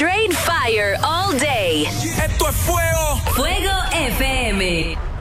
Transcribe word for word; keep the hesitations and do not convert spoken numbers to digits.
Straight fire all day. Esto es fuego. Fuego F M.